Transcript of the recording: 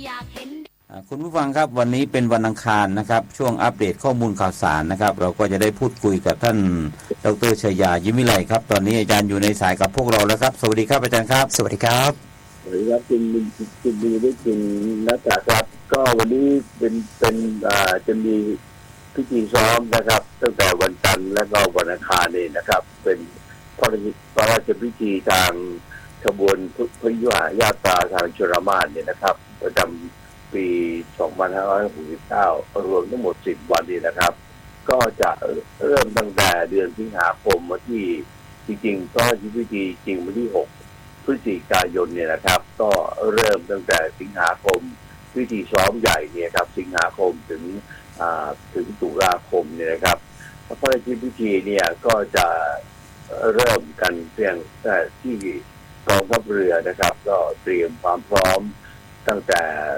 คุณผู้ฟังครับวันนี้เป็นวันอังคารนะครับช่วงอัปเดตข้อมูลข่าวสารนะครับเราก็จะได้พูดคุยกับท่านดร.ชยายิ้มวิไลครับตอนนี้อาจารย์อยู่ในสายกับพวกเราแล้วครับสวัสดีครับอาจารย์ครับสวัสดีครับสวัสดีครับคุณดีได้คุณนักครับก็วันนี้เป็นจะมีพิธีซ้อมนะครับตั้งแต่วันจันทร์และก็วันอังคารนี่นะครับเป็นพระราชพิธีทางขบวนพยุหญาตราทางชลมารเนี่ยนะครับประจำปี 2569 รวมทั้งหมด 10 วันนี่นะครับก็จะเริ่มตั้งแต่เดือนสิงหาคมมาที่จริงๆก็พิธีจริงวันที่ 6 พฤศจิกายนเนี่ยนะครับก็เริ่มตั้งแต่สิงหาคมพิธีซ้อมใหญ่เนี่ยครับสิงหาคมถึงตุลาคมเนี่ยนะครับพระราชพิธีเนี่ยก็จะเริ่มกันเพียงที่กองทัพเรือนะครับก็เตรียมความพร้อมตั้งแต่